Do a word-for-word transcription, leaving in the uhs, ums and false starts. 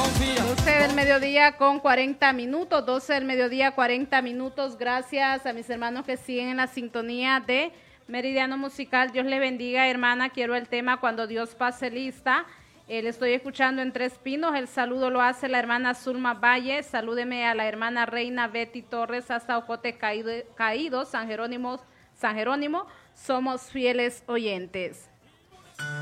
doce del mediodía con cuarenta minutos, doce del mediodía cuarenta minutos. Gracias a mis hermanos que siguen en la sintonía de Meridiano Musical. Dios le bendiga, hermana. Quiero el tema Cuando Dios pase lista. Eh, le estoy escuchando en Tres Pinos. El saludo lo hace la hermana Zulma Valle. Salúdeme a la hermana Reina Betty Torres hasta Ocote Caído, Caído San Jerónimo, San Jerónimo. Somos fieles oyentes.